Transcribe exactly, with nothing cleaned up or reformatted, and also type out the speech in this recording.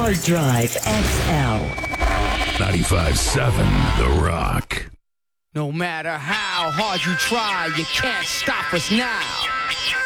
Hard Drive X L. ninety-five seven The Rock. No matter how hard you try, you can't stop us now.